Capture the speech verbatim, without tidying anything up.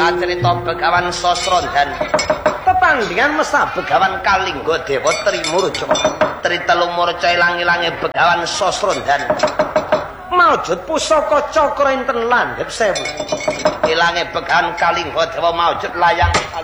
kacerita Begawan Sosrondan tetandingan mesra Begawan Kalingga Dewa Trimurja Tritelu Murca ilang-ilange Begawan Sosrondan maujud pusaka cakra enten landhep sewu ilange Begawan Kalingga Dewa maujud layang